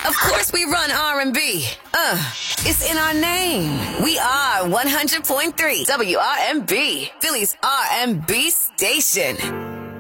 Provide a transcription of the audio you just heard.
Of course we run R&B. It's in our name. We are 100.3 WRMB, Philly's R&B station.